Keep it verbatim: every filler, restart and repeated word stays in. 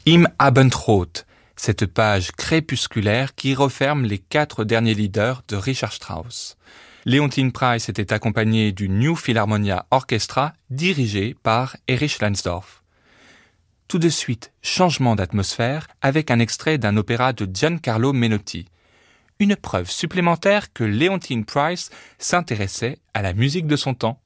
Im Abendrot, cette page crépusculaire qui referme les quatre derniers leaders de Richard Strauss. Leontyne Price était accompagné du New Philharmonia Orchestra dirigé par Erich Leinsdorf. Tout de suite, changement d'atmosphère avec un extrait d'un opéra de Giancarlo Menotti. Une preuve supplémentaire que Leontyne Price s'intéressait à la musique de son temps.